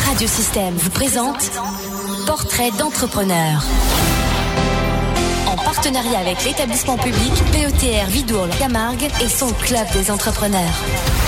Radiosystème vous présente Portrait d'entrepreneur. En partenariat avec l'établissement public PETR Vidourle-Camargue et son club des entrepreneurs.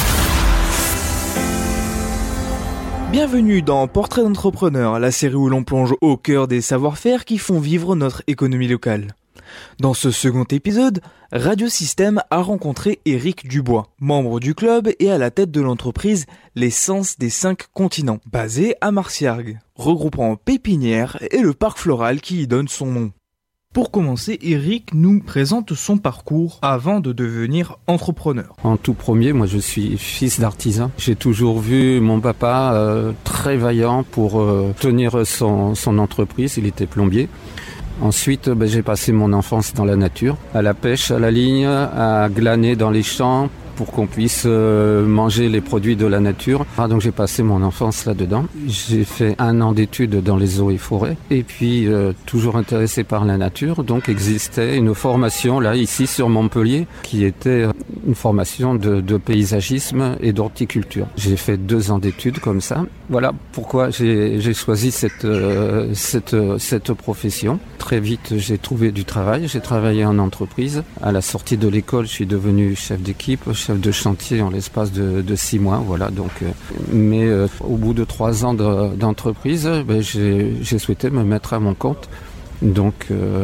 Bienvenue dans Portrait d'entrepreneur, la série où l'on plonge au cœur des savoir-faire qui font vivre notre économie locale. Dans ce second épisode, Radiosystème a rencontré Éric Dubois, membre du club et à la tête de l'entreprise L'Essence des 5 continents, basée à Marciargues, regroupant pépinières et le parc floral qui y donne son nom. Pour commencer, Éric nous présente son parcours avant de devenir entrepreneur. En tout premier, moi je suis fils d'artisan. J'ai toujours vu mon papa très vaillant pour tenir son entreprise, il était plombier. Ensuite, j'ai passé mon enfance dans la nature, à la pêche, à la ligne, à glaner dans les champs pour qu'on puisse manger les produits de la nature. Donc j'ai passé mon enfance là-dedans. J'ai fait 1 an d'études dans les eaux et forêts. Et puis, toujours intéressé par la nature, donc existait une formation là, ici sur Montpellier, qui était une formation de paysagisme et d'horticulture. J'ai fait 2 ans d'études comme ça. Voilà pourquoi j'ai choisi cette profession. Très vite, j'ai trouvé du travail. J'ai travaillé en entreprise. À la sortie de l'école, je suis devenu chef d'équipe, chef de chantier en l'espace de 6 mois. Voilà. Donc, mais au bout de 3 ans d'entreprise, j'ai souhaité me mettre à mon compte. Donc,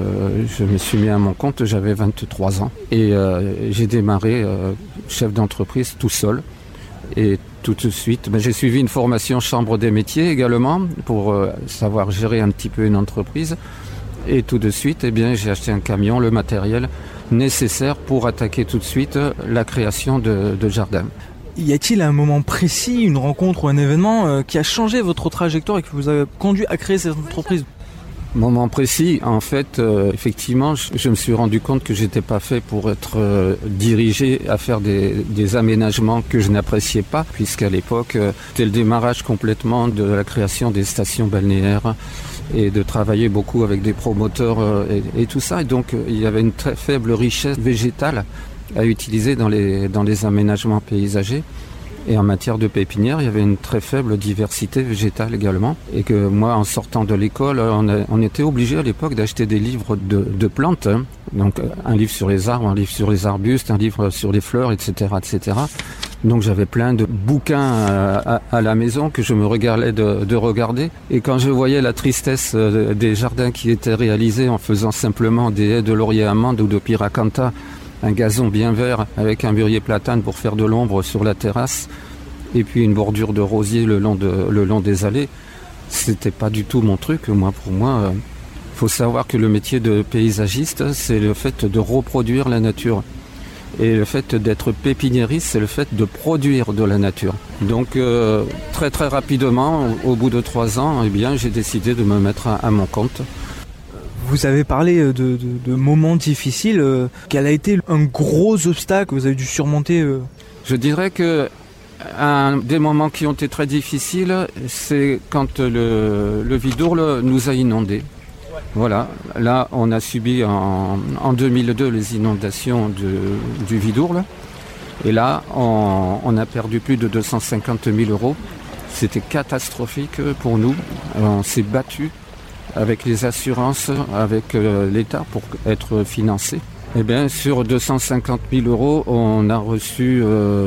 je me suis mis à mon compte. J'avais 23 ans et j'ai démarré chef d'entreprise tout seul. Et tout de suite, j'ai suivi une formation chambre des métiers également pour savoir gérer un petit peu une entreprise. Et tout de suite, j'ai acheté un camion, le matériel nécessaire pour attaquer tout de suite la création de jardins. Y a-t-il un moment précis, une rencontre ou un événement qui a changé votre trajectoire et qui vous a conduit à créer cette entreprise ? Moment précis, en fait, effectivement, je me suis rendu compte que j'étais pas fait pour être dirigé à faire des aménagements que je n'appréciais pas, puisqu'à l'époque, c'était le démarrage complètement de la création des stations balnéaires et de travailler beaucoup avec des promoteurs et tout ça. Et donc, il y avait une très faible richesse végétale à utiliser dans les aménagements paysagers. Et en matière de pépinière, il y avait une très faible diversité végétale également. Et que moi, en sortant de l'école, on était obligé à l'époque d'acheter des livres de plantes. Hein. Donc un livre sur les arbres, un livre sur les arbustes, un livre sur les fleurs, etc., etc. Donc j'avais plein de bouquins à la maison que je me regalais de regarder. Et quand je voyais la tristesse des jardins qui étaient réalisés en faisant simplement des haies de laurier amande ou de pyracantha, un gazon bien vert avec un mûrier platane pour faire de l'ombre sur la terrasse et puis une bordure de rosier le long des allées, c'était pas du tout mon truc. Pour moi, faut savoir que le métier de paysagiste, c'est le fait de reproduire la nature. Et le fait d'être pépiniériste, c'est le fait de produire de la nature. Donc très très rapidement, au bout de 3 ans, j'ai décidé de me mettre à mon compte. Vous avez parlé de moments difficiles. Quel a été un gros obstacle que vous avez dû surmonter Je dirais que un des moments qui ont été très difficiles, c'est quand le Vidourle nous a inondés. Voilà, là on a subi en 2002 les inondations du Vidourle. Et là, on a perdu plus de 250 000 €. C'était catastrophique pour nous. On s'est battu avec les assurances, avec l'État pour être financé. Sur 250 000 €, on a reçu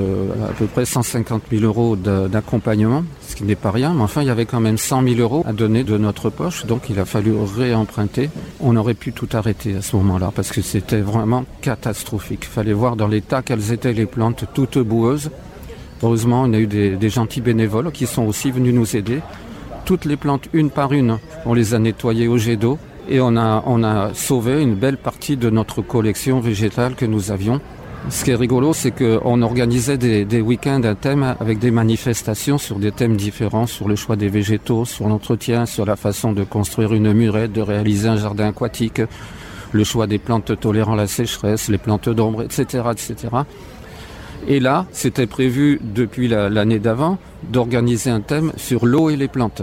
à peu près 150 000 € d'accompagnement, ce qui n'est pas rien, mais enfin il y avait quand même 100 000 € à donner de notre poche, donc il a fallu réemprunter. On aurait pu tout arrêter à ce moment-là, parce que c'était vraiment catastrophique. Il fallait voir dans l'état quelles étaient les plantes toutes boueuses. Heureusement, on a eu des gentils bénévoles qui sont aussi venus nous aider. Toutes les plantes, une par une, on les a nettoyées au jet d'eau et on a sauvé une belle partie de notre collection végétale que nous avions. Ce qui est rigolo, c'est qu'on organisait des week-ends à thème avec des manifestations sur des thèmes différents, sur le choix des végétaux, sur l'entretien, sur la façon de construire une murette, de réaliser un jardin aquatique, le choix des plantes tolérant la sécheresse, les plantes d'ombre, etc., etc. Et là, c'était prévu depuis l'année d'avant d'organiser un thème sur l'eau et les plantes.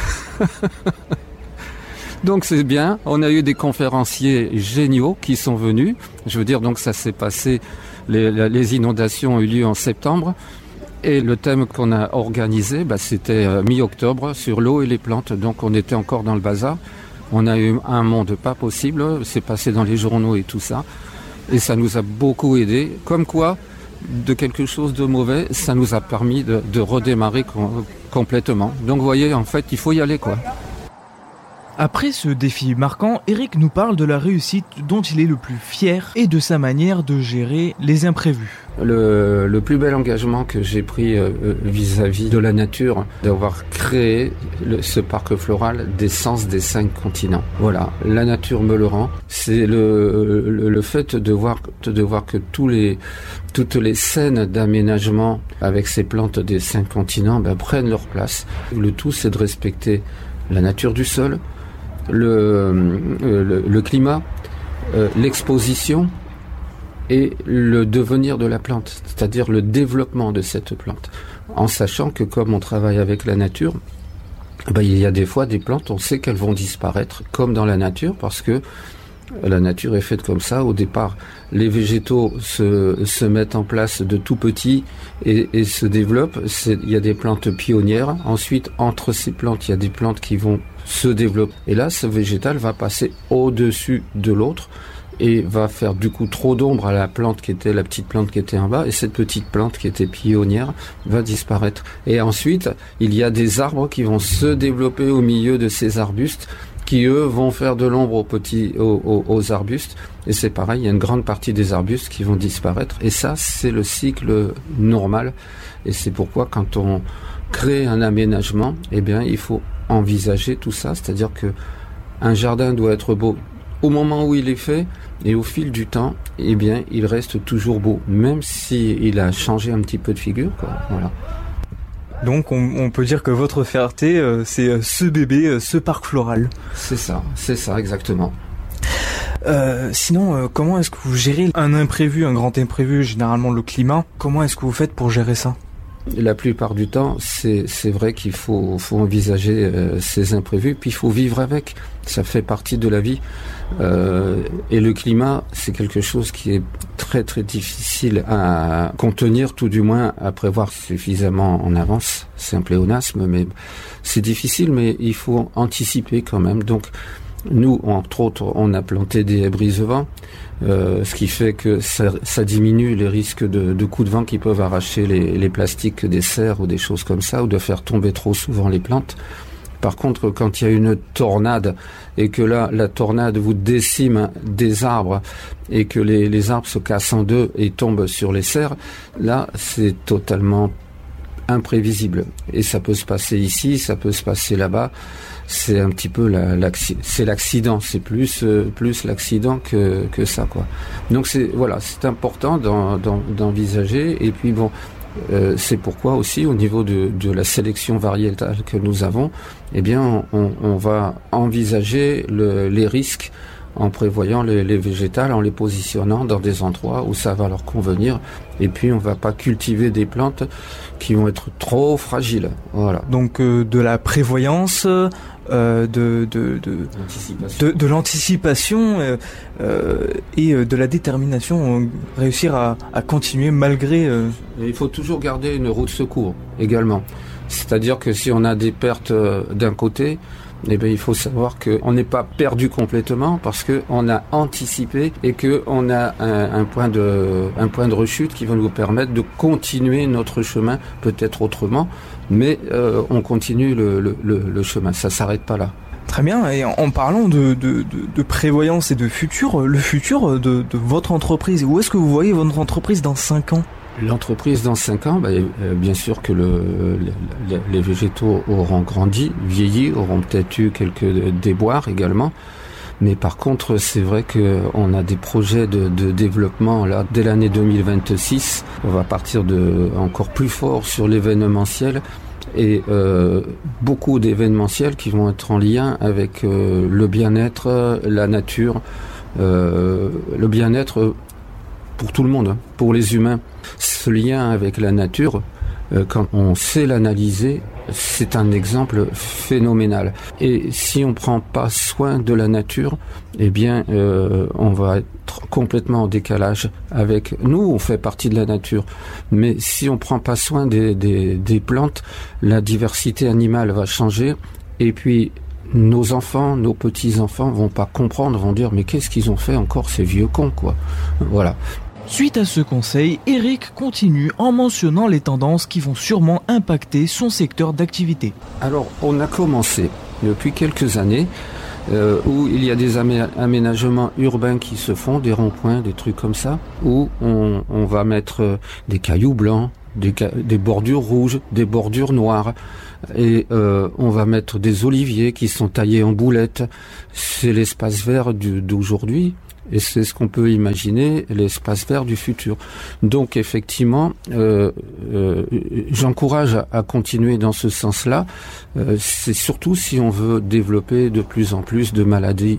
Donc c'est bien, on a eu des conférenciers géniaux qui sont venus. Je veux dire, donc ça s'est passé, les inondations ont eu lieu en septembre. Et le thème qu'on a organisé, c'était mi-octobre sur l'eau et les plantes. Donc on était encore dans le bazar. On a eu un monde pas possible. C'est passé dans les journaux et tout ça. Et ça nous a beaucoup aidé. Comme quoi, de quelque chose de mauvais, ça nous a permis de redémarrer complètement. Donc vous voyez, en fait, il faut y aller, quoi. Après ce défi marquant, Eric nous parle de la réussite dont il est le plus fier et de sa manière de gérer les imprévus. Le plus bel engagement que j'ai pris vis-à-vis de la nature, d'avoir créé ce parc floral d'essence des 5 continents. Voilà, la nature me le rend. C'est le fait de voir que toutes les scènes d'aménagement avec ces plantes des 5 continents prennent leur place. Le tout, c'est de respecter la nature du sol, le climat, l'exposition et le devenir de la plante, c'est-à-dire le développement de cette plante. En sachant que comme on travaille avec la nature, il y a des fois des plantes, on sait qu'elles vont disparaître, comme dans la nature, parce que la nature est faite comme ça. Au départ, les végétaux se mettent en place de tout petits et se développent. Il y a des plantes pionnières. Ensuite, entre ces plantes, il y a des plantes qui vont se développer. Et là, ce végétal va passer au-dessus de l'autre et va faire du coup trop d'ombre à la petite plante qui était en bas, et cette petite plante qui était pionnière va disparaître. Et ensuite, il y a des arbres qui vont se développer au milieu de ces arbustes, qui eux vont faire de l'ombre aux arbustes, et c'est pareil, il y a une grande partie des arbustes qui vont disparaître, et ça c'est le cycle normal, et c'est pourquoi quand on crée un aménagement, il faut envisager tout ça, c'est-à-dire que un jardin doit être beau au moment où il est fait, et au fil du temps, il reste toujours beau, même s'il a changé un petit peu de figure, quoi. Voilà. Donc on peut dire que votre fierté, c'est ce bébé, ce parc floral. C'est ça exactement. Sinon, comment est-ce que vous gérez un imprévu, un grand imprévu, généralement le climat? Comment est-ce que vous faites pour gérer ça? La plupart du temps, c'est vrai qu'il faut envisager ces imprévus, puis il faut vivre avec. Ça fait partie de la vie. Et le climat, c'est quelque chose qui est très très difficile à contenir, tout du moins à prévoir suffisamment en avance. C'est un pléonasme, mais c'est difficile, mais il faut anticiper quand même. Donc nous, entre autres, on a planté des brise-vents, ce qui fait que ça diminue les risques de coups de vent qui peuvent arracher les plastiques des serres ou des choses comme ça, ou de faire tomber trop souvent les plantes. Par contre, quand il y a une tornade et que là, la tornade vous décime des arbres et que les arbres se cassent en deux et tombent sur les serres, là, c'est totalement imprévisible. Et ça peut se passer ici, ça peut se passer là-bas. C'est un petit peu l'accident. C'est plus l'accident que ça, quoi. Donc c'est important d'envisager. Et puis bon, c'est pourquoi aussi au niveau de la sélection variétale que nous avons, on va envisager les risques en prévoyant les végétales, en les positionnant dans des endroits où ça va leur convenir. Et puis on va pas cultiver des plantes qui vont être trop fragiles. Voilà. Donc de la prévoyance, de l'anticipation et de la détermination, réussir à continuer malgré... Il faut toujours garder une roue de secours également. C'est-à-dire que si on a des pertes d'un côté, il faut savoir qu'on n'est pas perdu complètement parce qu'on a anticipé et qu'on a un point de rechute qui va nous permettre de continuer notre chemin, peut-être autrement, mais on continue le chemin, ça s'arrête pas là. Très bien, et en parlant de prévoyance et de futur, le futur de votre entreprise, où est-ce que vous voyez votre entreprise dans 5 ans ? L'entreprise dans 5 ans, bien sûr que les végétaux auront grandi, vieilli, auront peut-être eu quelques déboires également. Mais par contre, c'est vrai qu'on a des projets de développement là dès l'année 2026. On va partir encore plus fort sur l'événementiel et beaucoup d'événementiels qui vont être en lien avec le bien-être, la nature, le bien-être pour tout le monde, pour les humains. Ce lien avec la nature, quand on sait l'analyser, c'est un exemple phénoménal. Et si on prend pas soin de la nature, eh bien, on va être complètement en décalage avec nous. On fait partie de la nature, mais si on prend pas soin des plantes, la diversité animale va changer. Et puis nos enfants, nos petits-enfants vont pas comprendre, vont dire mais qu'est-ce qu'ils ont fait encore ces vieux cons, quoi. Voilà. Suite à ce conseil, Eric continue en mentionnant les tendances qui vont sûrement impacter son secteur d'activité. Alors, on a commencé depuis quelques années où il y a des aménagements urbains qui se font, des ronds-points, des trucs comme ça, où on va mettre des cailloux blancs, des bordures rouges, des bordures noires, et on va mettre des oliviers qui sont taillés en boulettes. C'est l'espace vert d'aujourd'hui. Et c'est ce qu'on peut imaginer, l'espace vert du futur. Donc effectivement, j'encourage à continuer dans ce sens-là. C'est surtout si on veut développer de plus en plus de maladies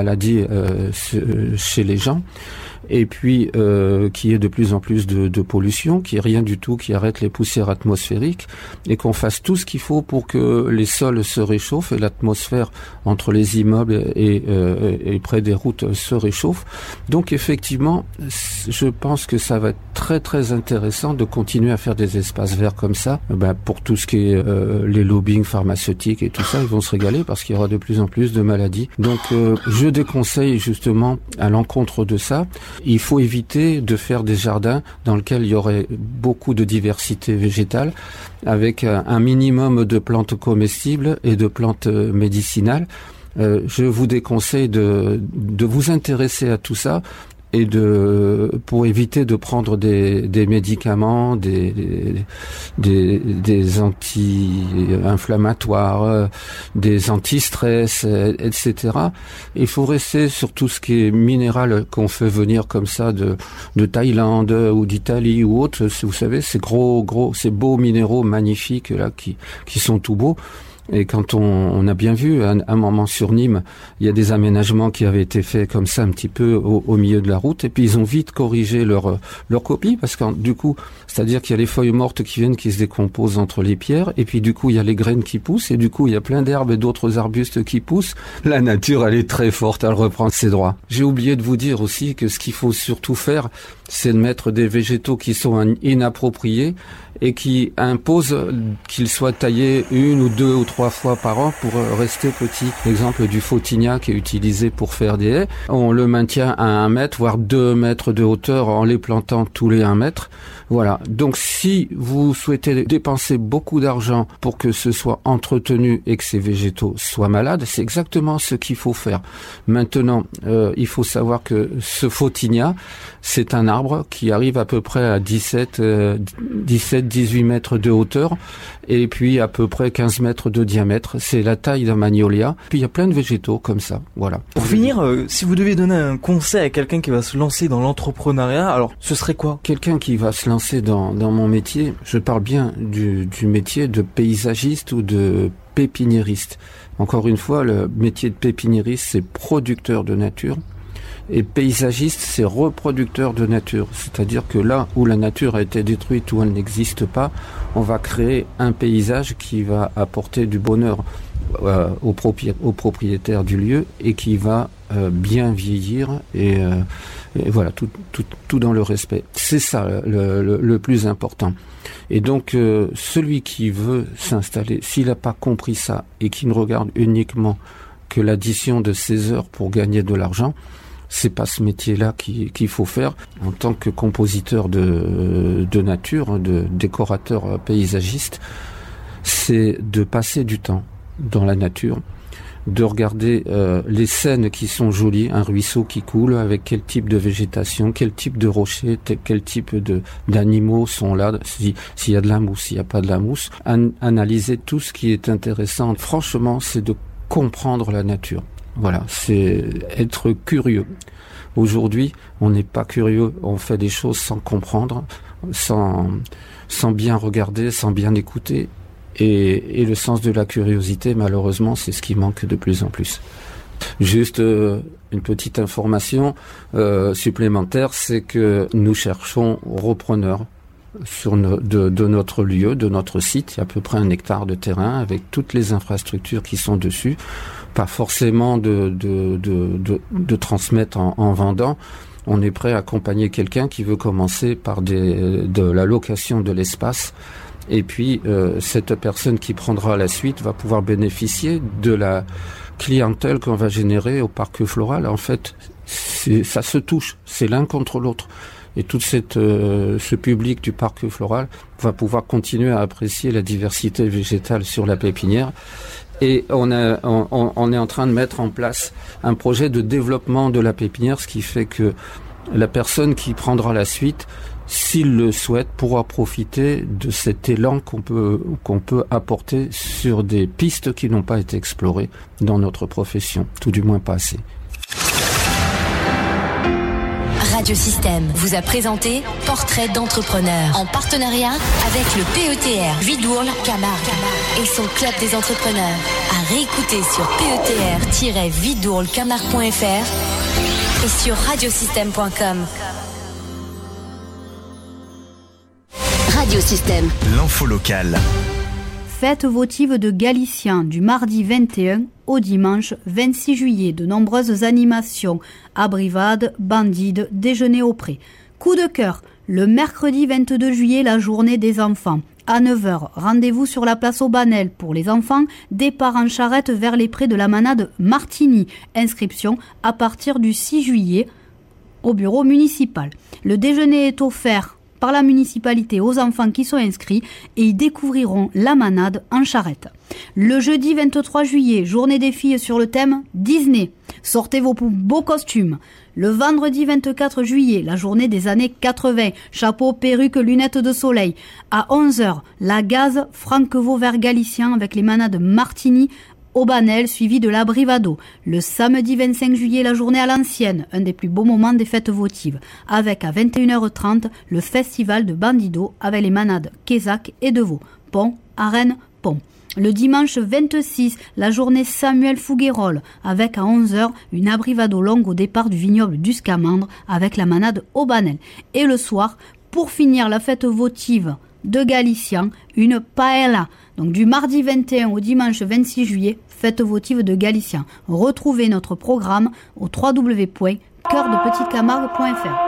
chez les gens. Et puis qu'il y ait de plus en plus de pollution, qu'il n'y ait rien du tout qui arrête les poussières atmosphériques, et qu'on fasse tout ce qu'il faut pour que les sols se réchauffent et l'atmosphère entre les immeubles et près des routes se réchauffe. Donc effectivement, je pense que ça va être très très intéressant de continuer à faire des espaces verts comme ça. Pour tout ce qui est les lobbying pharmaceutiques et tout ça, ils vont se régaler parce qu'il y aura de plus en plus de maladies. Donc je déconseille justement à l'encontre de ça. Il faut éviter de faire des jardins dans lesquels il y aurait beaucoup de diversité végétale, avec un minimum de plantes comestibles et de plantes médicinales. Je vous déconseille de vous intéresser à tout ça et pour éviter de prendre des médicaments, des anti-inflammatoires, des anti-stress, etc. Il faut rester sur tout ce qui est minéral qu'on fait venir comme ça de Thaïlande ou d'Italie ou autre. Vous savez, ces ces beaux minéraux magnifiques là qui sont tout beaux. Et quand on a bien vu, un moment sur Nîmes, il y a des aménagements qui avaient été faits comme ça un petit peu au milieu de la route, et puis ils ont vite corrigé leur copie, parce que du coup, c'est-à-dire qu'il y a les feuilles mortes qui se décomposent entre les pierres, et puis du coup, il y a les graines qui poussent, et du coup, il y a plein d'herbes et d'autres arbustes qui poussent. La nature, elle est très forte, elle reprend ses droits. J'ai oublié de vous dire aussi que ce qu'il faut surtout faire, c'est de mettre des végétaux qui sont inappropriés et qui imposent qu'ils soient taillés 1 ou 2 ou 3 fois par an pour rester petits. L'exemple du photinia qui est utilisé pour faire des haies, on le maintient à 1 mètre, voire 2 mètres de hauteur en les plantant tous les 1 mètre. Voilà. Donc si vous souhaitez dépenser beaucoup d'argent pour que ce soit entretenu et que ces végétaux soient malades, c'est exactement ce qu'il faut faire. Maintenant, il faut savoir que ce photinia, c'est un arbre qui arrive à peu près à 18 mètres de hauteur et puis à peu près 15 mètres de diamètre. C'est la taille d'un magnolia. Puis il y a plein de végétaux comme ça. Voilà. Pour finir, si vous deviez donner un conseil à quelqu'un qui va se lancer dans l'entrepreneuriat, alors ce serait quoi? Quelqu'un qui va se lancer dans mon métier, je parle bien du métier de paysagiste ou de pépiniériste. Encore une fois, le métier de pépiniériste, c'est producteur de nature. Et paysagiste, c'est reproducteur de nature. C'est-à-dire que là où la nature a été détruite, où elle n'existe pas, on va créer un paysage qui va apporter du bonheur aux propriétaires du lieu et qui va bien vieillir et voilà, tout dans le respect. C'est ça le plus important. Et donc celui qui veut s'installer, s'il n'a pas compris ça et qui ne regarde uniquement que l'addition de ses heures pour gagner de l'argent, c'est pas ce métier-là qu'il faut faire. En tant que compositeur de nature, de décorateur paysagiste, c'est de passer du temps dans la nature, de regarder les scènes qui sont jolies, un ruisseau qui coule, avec quel type de végétation, quel type de rochers, quel type d'animaux sont là, s'il y a de la mousse, s'il n'y a pas de la mousse. Analyser tout ce qui est intéressant. Franchement, c'est de comprendre la nature. Voilà, c'est être curieux. Aujourd'hui, on n'est pas curieux, on fait des choses sans comprendre, sans bien regarder, sans bien écouter. Et le sens de la curiosité, malheureusement, c'est ce qui manque de plus en plus. Juste une petite information supplémentaire, c'est que nous cherchons repreneurs de notre lieu, de notre site. Il y a à peu près 1 hectare de terrain avec toutes les infrastructures qui sont dessus. Pas forcément de transmettre en vendant. On est prêt à accompagner quelqu'un qui veut commencer par de la location de l'espace. Et puis, cette personne qui prendra la suite va pouvoir bénéficier de la clientèle qu'on va générer au parc floral. En fait, ça se touche. C'est l'un contre l'autre. Et tout ce public du parc floral va pouvoir continuer à apprécier la diversité végétale sur la pépinière. Et on est en train de mettre en place un projet de développement de la pépinière, ce qui fait que la personne qui prendra la suite, s'il le souhaite, pourra profiter de cet élan qu'on peut apporter sur des pistes qui n'ont pas été explorées dans notre profession, tout du moins pas assez. Radiosystème vous a présenté Portrait d'entrepreneur en partenariat avec le PETR Vidourle-Camargue et son club des entrepreneurs. À réécouter sur PETR-Vidourle-Camargue.fr et sur radiosystème.com. Radiosystème. L'info locale. Fête votive de Galicien du mardi 21 au dimanche 26 juillet. De nombreuses animations, abrivades, bandides, déjeuner au pré. Coup de cœur, le mercredi 22 juillet, la journée des enfants. À 9h, rendez-vous sur la place Aubanel pour les enfants, départ en charrette vers les prés de la manade Martigny. Inscription à partir du 6 juillet au bureau municipal. Le déjeuner est offert par la municipalité aux enfants qui sont inscrits et ils découvriront la manade en charrette. Le jeudi 23 juillet, journée des filles sur le thème Disney. Sortez vos beaux costumes. Le vendredi 24 juillet, la journée des années 80. Chapeau, perruque, lunettes de soleil. À 11h, la gaz Franquevaux vers Galicien avec les manades Martigny, Aubanel, suivi de la Brivado. Le samedi 25 juillet, la journée à l'ancienne, un des plus beaux moments des fêtes votives, avec à 21h30 le festival de Bandido avec les manades Quézac et Devaux. Pont, arène, pont. Le dimanche 26, la journée Samuel Fouguerolles, avec à 11h une abrivado longue au départ du vignoble du Scamandre avec la manade Aubanel. Et le soir, pour finir la fête votive de Galicien, une paella. Donc du mardi 21 au dimanche 26 juillet, fête votive de Galicien. Retrouvez notre programme au www.coeurdepetitecamargue.fr.